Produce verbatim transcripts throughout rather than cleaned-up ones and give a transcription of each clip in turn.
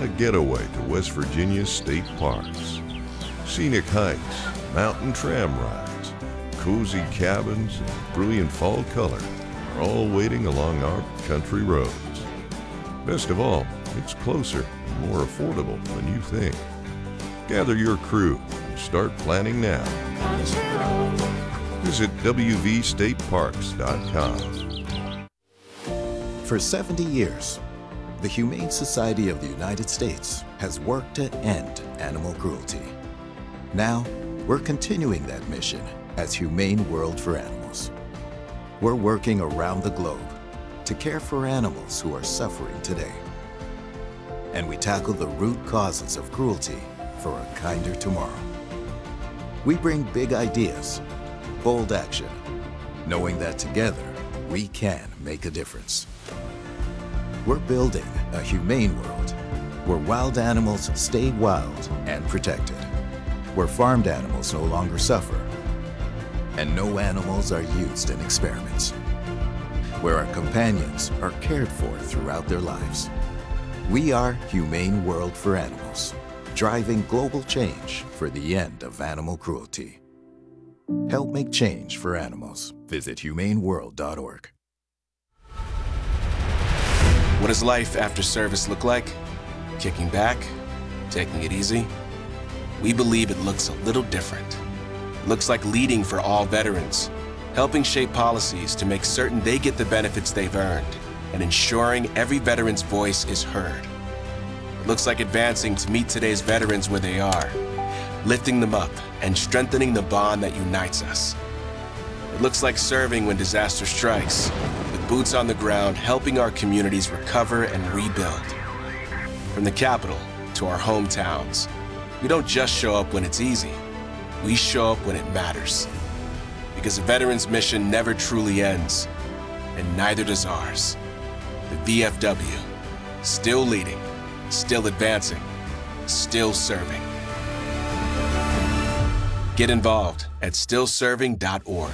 a getaway to West Virginia's state parks. Scenic hikes, mountain tram rides, cozy cabins, and brilliant fall color are all waiting along our country roads. Best of all, it's closer and more affordable than you think. Gather your crew and start planning now. Visit W V state parks dot com. For seventy years, the Humane Society of the United States has worked to end animal cruelty. Now, we're continuing that mission as Humane World for Animals. We're working around the globe to care for animals who are suffering today. And we tackle the root causes of cruelty for a kinder tomorrow. We bring big ideas, bold action, knowing that together we can make a difference. We're building a humane world where wild animals stay wild and protected, where farmed animals no longer suffer, and no animals are used in experiments, where our companions are cared for throughout their lives. We are Humane World for Animals, driving global change for the end of animal cruelty. Help make change for animals. Visit humane world dot org. What does life after service look like? Kicking back? Taking it easy? We believe it looks a little different. It looks like leading for all veterans, helping shape policies to make certain they get the benefits they've earned, and ensuring every veteran's voice is heard. It looks like advancing to meet today's veterans where they are, lifting them up and strengthening the bond that unites us. It looks like serving when disaster strikes, with boots on the ground helping our communities recover and rebuild. From the Capitol to our hometowns, we don't just show up when it's easy, we show up when it matters. Because a veteran's mission never truly ends, and neither does ours. The V F W, still leading, still advancing, still serving. Get involved at still serving dot org.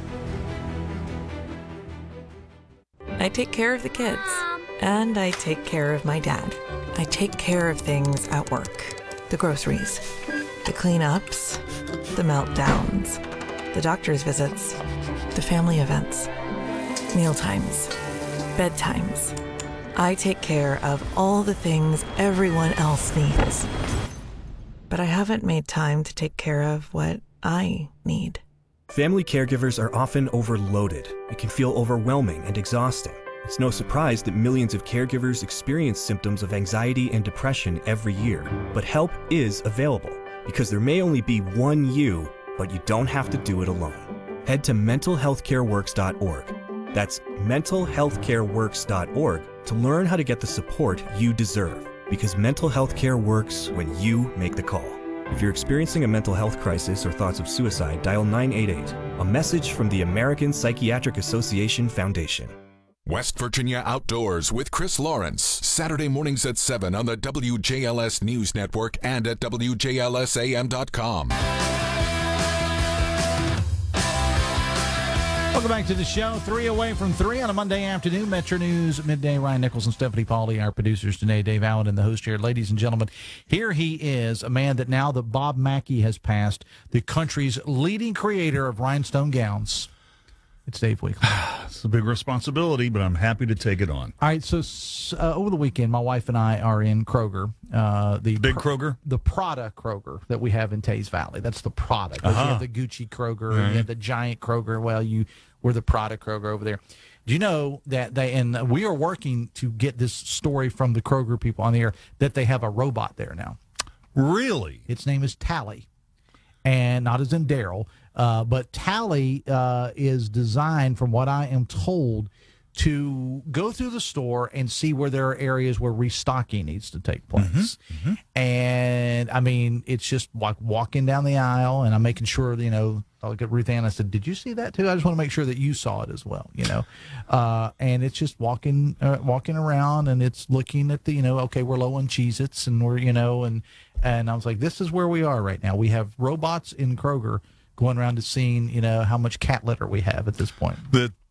I take care of the kids, and I take care of my dad. I take care of things at work. The groceries, the cleanups, the meltdowns, the doctor's visits, the family events, mealtimes, bedtimes. I take care of all the things everyone else needs. But I haven't made time to take care of what I need. Family caregivers are often overloaded. It can feel overwhelming and exhausting. It's no surprise that millions of caregivers experience symptoms of anxiety and depression every year. But help is available, because there may only be one you, but you don't have to do it alone. Head to mental health care works dot org. That's mental health care works dot org to learn how to get the support you deserve, because mental health care works when you make the call. If you're experiencing a mental health crisis or thoughts of suicide, dial nine eight eight. A message from the American Psychiatric Association Foundation. West Virginia Outdoors with Chris Lawrence, Saturday mornings at seven on the W J L S News Network and at W J L S A M dot com. Welcome back to the show. Three away from three on a Monday afternoon. Metro News Midday. Ryan Nichols and Stephanie Pauly, our producers today. Dave Allen and the host here. Ladies and gentlemen, here he is, a man that now that Bob Mackie has passed, the country's leading creator of rhinestone gowns. It's Dave Weekly. It's a big responsibility, but I'm happy to take it on. All right, so uh, over the weekend, my wife and I are in Kroger. Uh, the Big Pro- Kroger? The Prada Kroger that we have in Taze Valley. That's the Prada. Uh-huh. You have the Gucci Kroger, Right. and you have the giant Kroger. Well, you we're the Prada Kroger over there. Do you know that they, and we are working to get this story from the Kroger people on the air, that they have a robot there now. Really? Its name is Tally, and not as in Daryl. Uh, but Tally uh, is designed, from what I am told, to go through the store and see where there are areas where restocking needs to take place. Mm-hmm, mm-hmm. And, I mean, it's just like walking down the aisle, and I'm making sure, you know, I look at Ruth Ann, I said, did you see that too? I just want to make sure that you saw it as well, you know. Uh, and it's just walking uh, walking around, and it's looking at the, you know, okay, we're low on Cheez-Its, and we're, you know, and, and I was like, this is where we are right now. We have robots in Kroger going around to seeing, you know, how much cat litter we have at this point. The